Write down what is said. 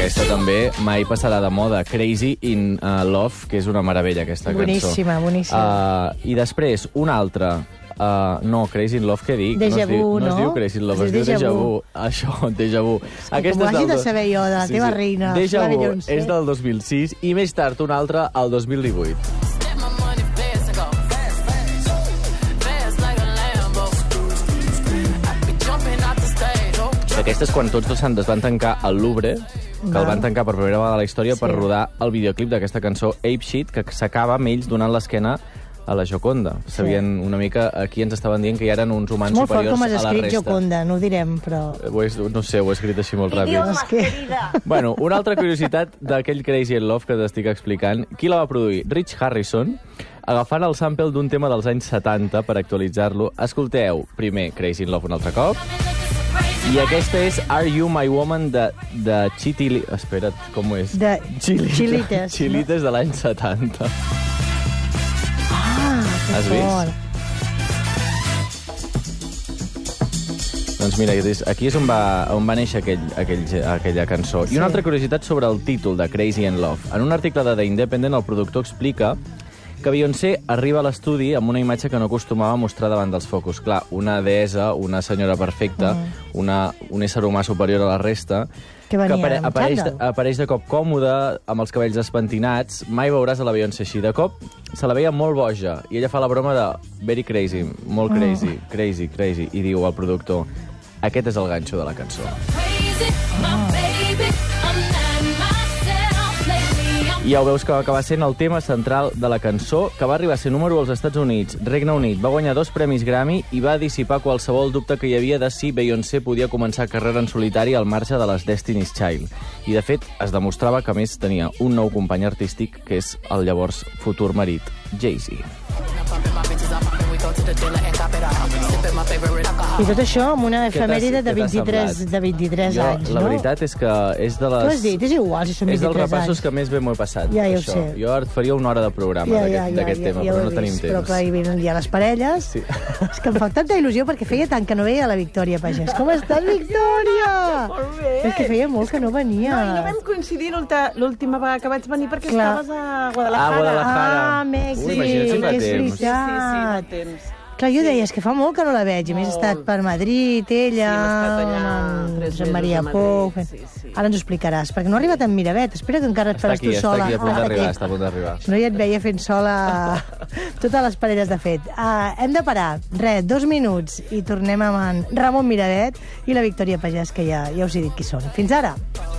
aquesta també mai passarà de moda. Crazy in Love, que és una meravella, aquesta boníssima, cançó. Boníssima. I després, una altra. No, Crazy in Love, què dic? Déjà vu, no? No es diu Crazy in Love, es diu Déjà vu. Això, Déjà vu. Com ho hagi de saber jo, de la teva reina. Déjà vu és del 2006 i més tard una altra, el 2018. Aquesta és quan tots dos es van tancar al Louvre, que el van tancar per primera vegada a la història per rodar el videoclip d'aquesta cançó Ape Shit, que s'acaba amb ells donant l'esquena a la Joconda. Sabien una mica, aquí ens estaven dient que ja eren uns humans superiors a la resta. Molt fort com has escrit Joconda, no ho direm, però... No sé, ho he escrit així molt ràpid. Idioma, querida. Bueno, una altra curiositat d'aquell Crazy in Love que t'estic explicant. Qui la va produir? Rich Harrison, agafant el sample d'un tema dels anys 70 per actualitzar-lo. Escolteu, primer, Crazy in Love un altre cop. I aquesta és Are You My Woman de Chitili... Espera't, com és? De Chilites. Chilites de l'any 70. Has vist? Doncs mira, aquí és on va néixer aquella cançó. I una altra curiositat sobre el títol de Crazy in Love. En un article de The Independent, el productor explica que Beyoncé arriba a l'estudi amb una imatge que no acostumava a mostrar davant dels focus. Clar, una deessa, una senyora perfecta, un ésser humà superior a la resta, que apareix de cop còmoda, amb els cabells despentinats. Mai veuràs a la Beyoncé així. De cop se la veia molt boja, i ella fa la broma de very crazy, molt crazy, crazy, crazy, i diu al productor, aquest és el ganxo de la cançó. I ja ho veus que va acabar sent el tema central de la cançó, que va arribar a ser número 1 als Estats Units, Regne Unit, va guanyar 2 premis Grammy i va dissipar qualsevol dubte que hi havia de si Beyoncé podia començar carrera en solitari al marge de les Destiny's Child. I, de fet, es demostrava que, a més, tenia un nou company artístic, que és el llavors futur marit, Jay-Z. I tot això amb una efemèride de 23 anys, no? La veritat és que és de les... Tu has dit, és igual si són 23 anys. És dels repassos que més bé m'ho he passat. Ja ho sé. Jo ara et faria una hora de programa d'aquest tema, però no tenim temps. Però clar, hi venen ja les parelles. És que em fa tanta il·lusió perquè feia tant que no veia la Victòria Pagès. Com estàs, Victòria? Molt bé. És que feia molt que no venia. No, i no vam coincidir l'última vegada que vaig venir perquè estaves a Guadalajara. A Guadalajara. Mèxic. Ui, imagina't si fa temps. Sí, fa temps. Clar, jo deia, és que fa molt que no la veig. A més, he estat per Madrid, ella... Sí, hem estat allà 3 mesos Maria a Pou... Madrid. Sí. Ara ens ho explicaràs, perquè no ha arribat en Miravet. Espera que encara et faràs tu sola. Està a punt d'arribar. No hi et veia fent sola totes les parelles de fet. Hem de parar. 2 minuts i tornem amb en Ramon Miravet i la Victòria Pagès, que ja us he dit qui són. Fins ara!